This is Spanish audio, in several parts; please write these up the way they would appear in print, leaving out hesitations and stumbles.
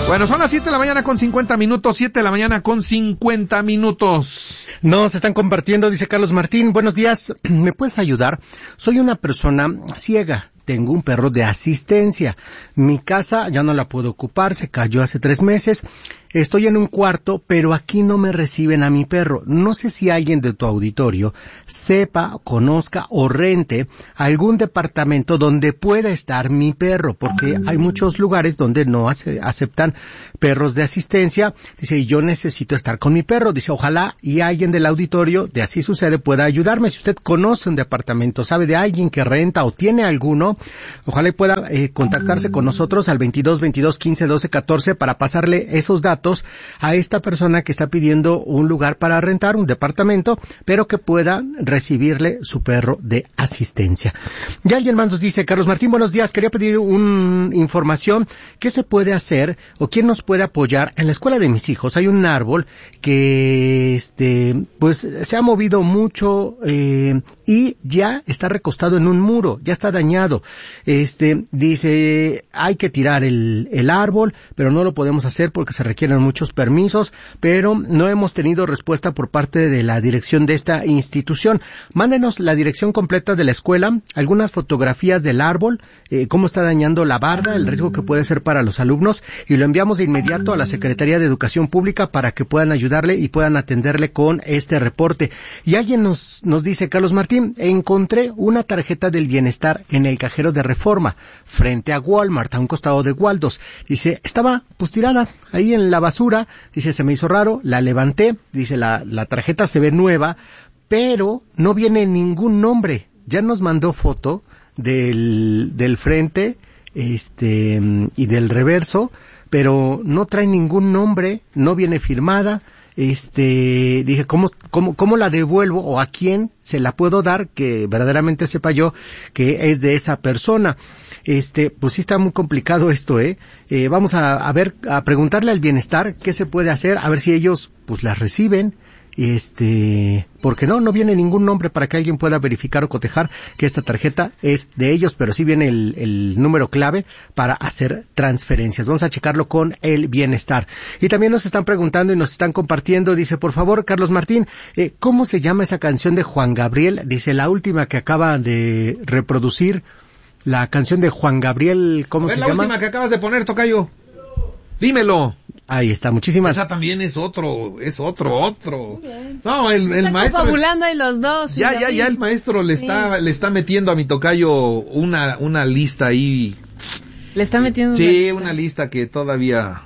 Bueno, son las 7 de la mañana con 50 minutos, 7 de la mañana con 50 minutos. Nos están compartiendo, dice Carlos Martín, buenos días, ¿me puedes ayudar? Soy una persona ciega. Tengo un perro de asistencia. Mi casa ya no la puedo ocupar, se cayó hace 3 meses. Estoy en un cuarto, pero aquí no me reciben a mi perro. No sé si alguien de tu auditorio sepa, conozca o rente algún departamento donde pueda estar mi perro, porque hay muchos lugares donde no aceptan perros de asistencia. Dice, y yo necesito estar con mi perro. Dice, ojalá y alguien del auditorio, de Así Sucede, pueda ayudarme. Si usted conoce un departamento, sabe de alguien que renta o tiene alguno, ojalá y pueda contactarse con nosotros al 22-22-15-12-14 para pasarle esos datos a esta persona que está pidiendo un lugar para rentar, un departamento, pero que pueda recibirle su perro de asistencia. Y alguien más nos dice, Carlos Martín, buenos días, quería pedir una información, ¿qué se puede hacer o quién nos puede apoyar? En la escuela de mis hijos hay un árbol que pues se ha movido mucho y ya está recostado en un muro, ya está dañado. Dice, hay que tirar el árbol, pero no lo podemos hacer porque se requieren muchos permisos, pero no hemos tenido respuesta por parte de la dirección de esta institución. Mándenos la dirección completa de la escuela, algunas fotografías del árbol, cómo está dañando la barda, el riesgo que puede ser para los alumnos, y lo enviamos de inmediato a la Secretaría de Educación Pública para que puedan ayudarle y puedan atenderle con este reporte. Y alguien nos dice, Carlos Martín, encontré una tarjeta del bienestar en el cajero de Reforma, frente a Walmart, a un costado de Waldos. Dice, estaba pues tirada ahí en la basura, dice, se me hizo raro, la levanté, dice, la tarjeta se ve nueva, pero no viene ningún nombre. Ya nos mandó foto del frente, y del reverso, pero no trae ningún nombre, no viene firmada. Dije, ¿cómo la devuelvo o a quién se la puedo dar que verdaderamente sepa yo que es de esa persona? Pues sí está muy complicado esto, vamos a ver, a preguntarle al bienestar qué se puede hacer, a ver si ellos pues las reciben, porque no viene ningún nombre para que alguien pueda verificar o cotejar que esta tarjeta es de ellos, pero sí viene el número clave para hacer transferencias. Vamos a checarlo con el bienestar. Y también nos están preguntando y nos están compartiendo, dice, por favor, Carlos Martín, ¿cómo se llama esa canción de Juan Gabriel? Dice, la última que acaba de reproducir, la canción de Juan Gabriel, ¿cómo se llama? La última que acabas de poner, tocayo. Dímelo. Ahí está, muchísimas. Esa también es otro. No, el maestro. Fabulando ahí los dos. Ya el maestro le está metiendo a mi tocayo una lista ahí. Le está metiendo una lista que todavía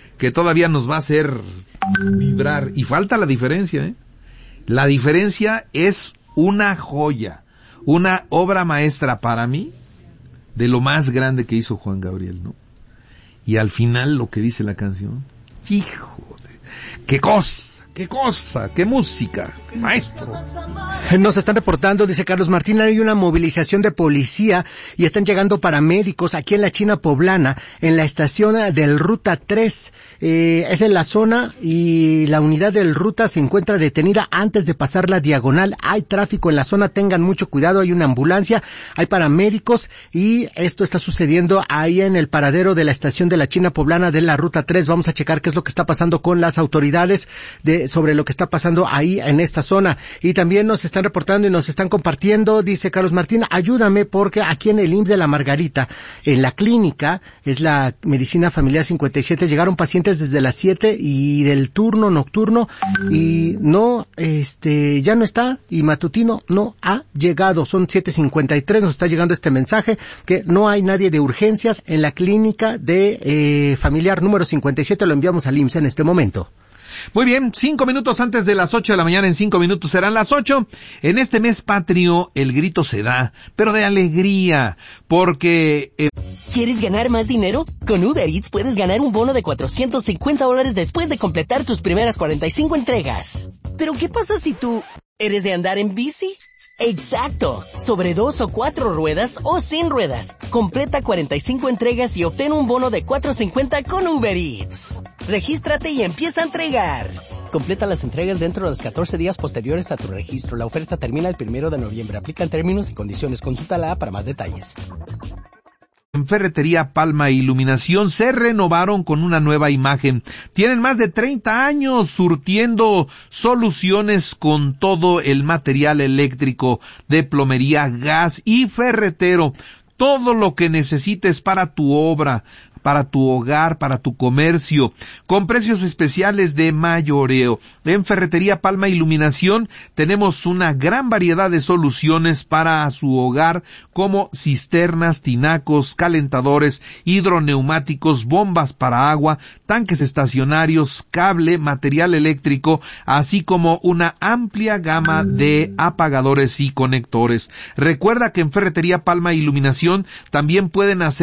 nos va a hacer vibrar. Y falta la diferencia, La diferencia es una joya, una obra maestra para mí de lo más grande que hizo Juan Gabriel, ¿no? Y al final lo que dice la canción, hijo de, qué cosa, qué música, maestro. Nos están reportando, dice Carlos Martín, hay una movilización de policía y están llegando paramédicos aquí en la China Poblana, en la estación del Ruta 3. Es en la zona y la unidad del Ruta se encuentra detenida antes de pasar la diagonal. Hay tráfico en la zona, tengan mucho cuidado, hay una ambulancia, hay paramédicos y esto está sucediendo ahí en el paradero de la estación de la China Poblana de la Ruta 3. Vamos a checar qué es lo que está pasando con las autoridades sobre lo que está pasando ahí en esta zona. Y también nos están reportando y nos están compartiendo, dice Carlos Martín, ayúdame porque aquí en el IMSS de la Margarita, en la clínica, es la Medicina Familiar 57, llegaron pacientes desde las 7 y del turno nocturno y no, ya no está, y matutino no ha llegado, son 7:53, nos está llegando este mensaje que no hay nadie de urgencias en la clínica de familiar número 57, lo enviamos al IMSS en este momento. Muy bien, 5 minutos antes de las 8 de la mañana, en 5 minutos serán las 8. En este mes patrio el grito se da, pero de alegría, porque... ¿Quieres ganar más dinero? Con Uber Eats puedes ganar un bono de $450 después de completar tus primeras 45 entregas. ¿Pero qué pasa si tú eres de andar en bici? Exacto, sobre 2 o 4 ruedas o sin ruedas. Completa 45 entregas y obtén un bono de $450 con Uber Eats. Regístrate y empieza a entregar. Completa las entregas dentro de los 14 días posteriores a tu registro. La oferta termina el 1 de noviembre. Aplican términos y condiciones. Consulta la app para más detalles. En Ferretería Palma Iluminación se renovaron con una nueva imagen. Tienen más de 30 años surtiendo soluciones con todo el material eléctrico de plomería, gas y ferretero. Todo lo que necesites para tu obra, para tu hogar, para tu comercio, con precios especiales de mayoreo. En Ferretería Palma Iluminación tenemos una gran variedad de soluciones para su hogar, como cisternas, tinacos, calentadores, hidroneumáticos, bombas para agua, tanques estacionarios, cable, material eléctrico, así como una amplia gama de apagadores y conectores. Recuerda que en Ferretería Palma Iluminación también pueden hacer